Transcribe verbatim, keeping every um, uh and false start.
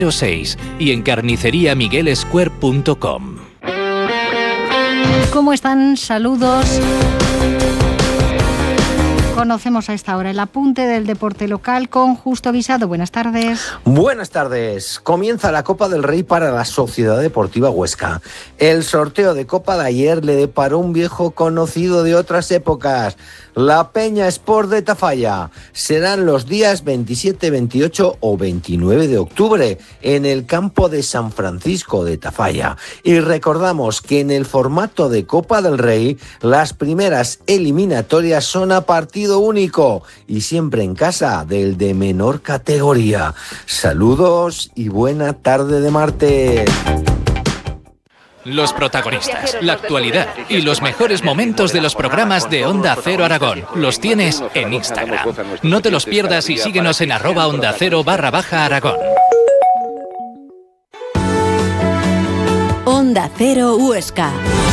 seis y en carnicería miguel square punto com. ¿Cómo están? Saludos. Conocemos a esta hora el apunte del deporte local con Justo Guisado. Buenas tardes. Buenas tardes. Comienza la Copa del Rey para la Sociedad Deportiva Huesca. El sorteo de Copa de ayer le deparó un viejo conocido de otras épocas, la Peña Sport de Tafalla. Serán los días veintisiete, veintiocho o veintinueve de octubre en el campo de San Francisco de Tafalla. Y recordamos que en el formato de Copa del Rey, las primeras eliminatorias son a partido único y siempre en casa del de menor categoría. Saludos y buena tarde de martes. Los protagonistas, la actualidad y los mejores momentos de los programas de Onda Cero Aragón los tienes en Instagram. No te los pierdas y síguenos en arroba Onda Cero barra baja Aragón. Onda Cero Huesca.